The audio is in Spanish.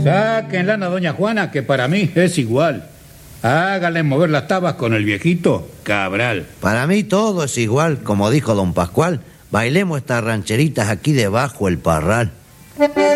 Sáquenla a doña Juana, que para mí es igual. Háganle mover las tabas con el viejito Cabral. Para mí todo es igual, como dijo don Pascual. Bailemos estas rancheritas aquí debajo el parral.